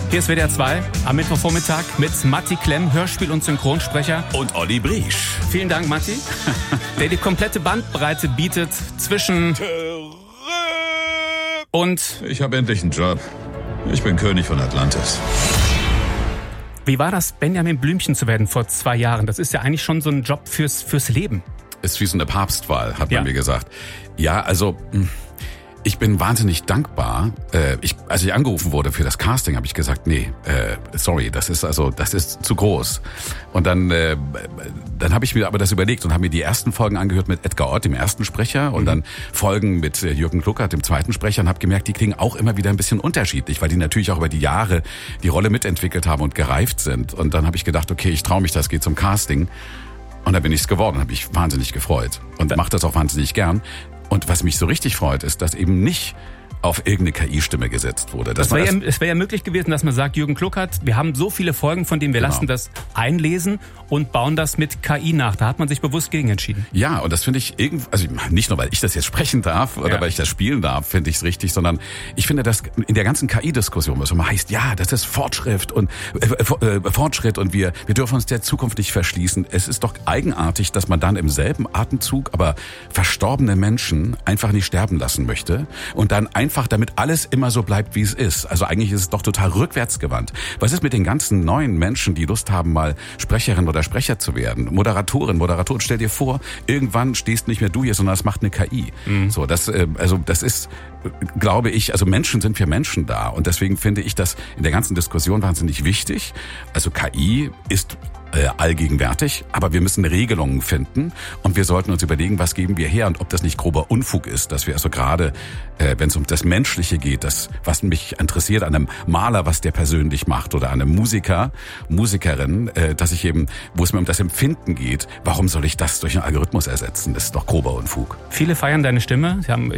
Hier ist WDR 2 am Mittwochvormittag mit Matti Klemm, Hörspiel- und Synchronsprecher. Und Olli Briesch. Vielen Dank, Matti, der die komplette Bandbreite bietet zwischen und... Ich habe endlich einen Job. Ich bin König von Atlantis. Wie war das, Benjamin Blümchen zu werden vor 2 Jahren? Das ist ja eigentlich schon so ein Job fürs Leben. Ist wie so eine Papstwahl, hat man mir gesagt. Ja, also... Ich bin wahnsinnig dankbar. Als ich angerufen wurde für das Casting, habe ich gesagt, nee, sorry, das ist zu groß. Und dann habe ich mir aber das überlegt und habe mir die ersten Folgen angehört mit Edgar Ott, dem ersten Sprecher, und dann Folgen mit Jürgen Kluckert, dem zweiten Sprecher, und habe gemerkt, die klingen auch immer wieder ein bisschen unterschiedlich, weil die natürlich auch über die Jahre die Rolle mitentwickelt haben und gereift sind. Und dann habe ich gedacht, okay, ich traue mich das, gehe zum Casting. Und da bin ich's geworden, habe mich wahnsinnig gefreut und mache das auch wahnsinnig gern. Und was mich so richtig freut, ist, dass eben nicht auf irgendeine KI-Stimme gesetzt wurde. Es wäre ja möglich gewesen, dass man sagt, Jürgen Kluckert, wir haben so viele Folgen, von denen wir lassen das einlesen und bauen das mit KI nach. Da hat man sich bewusst gegen entschieden. Ja, und das finde ich also nicht nur, weil ich das jetzt sprechen darf oder weil ich das spielen darf, finde ich es richtig, sondern ich finde, dass in der ganzen KI-Diskussion, was immer heißt, ja, das ist Fortschritt und wir dürfen uns der Zukunft nicht verschließen. Es ist doch eigenartig, dass man dann im selben Atemzug aber verstorbene Menschen einfach nicht sterben lassen möchte und dann einfach damit alles immer so bleibt, wie es ist. Also eigentlich ist es doch total rückwärtsgewandt. Was ist mit den ganzen neuen Menschen, die Lust haben, mal Sprecherin oder Sprecher zu werden? Moderatorin, stell dir vor, irgendwann stehst nicht mehr du hier, sondern das macht eine KI. So, das ist, glaube ich, also Menschen sind für Menschen da. Und deswegen finde ich das in der ganzen Diskussion wahnsinnig wichtig. Also KI ist allgegenwärtig, aber wir müssen Regelungen finden und wir sollten uns überlegen, was geben wir her und ob das nicht grober Unfug ist, dass wir also gerade, wenn es um das Menschliche geht, das, was mich interessiert an einem Maler, was der persönlich macht, oder an einem Musikerin, dass ich eben, wo es mir um das Empfinden geht, warum soll ich das durch einen Algorithmus ersetzen? Das ist doch grober Unfug. Viele feiern deine Stimme.